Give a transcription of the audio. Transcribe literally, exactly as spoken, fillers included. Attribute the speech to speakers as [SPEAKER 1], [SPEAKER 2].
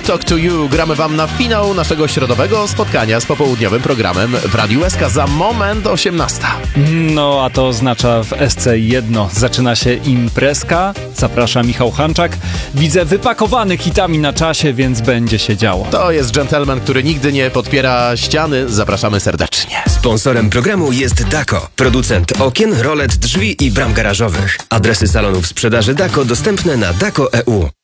[SPEAKER 1] Talk to You. Gramy wam na finał naszego środowego spotkania z popołudniowym programem w Radiu S K za moment osiemnasta.
[SPEAKER 2] No, a to oznacza w S C jedno. Zaczyna się imprezka. Zaprasza Michał Hanczak. Widzę wypakowany hitami na czasie, więc będzie się działo.
[SPEAKER 1] To jest dżentelmen, który nigdy nie podpiera ściany. Zapraszamy serdecznie.
[SPEAKER 3] Sponsorem programu jest Dako, producent okien, rolet, drzwi i bram garażowych. Adresy salonów sprzedaży Dako dostępne na dako kropka e u.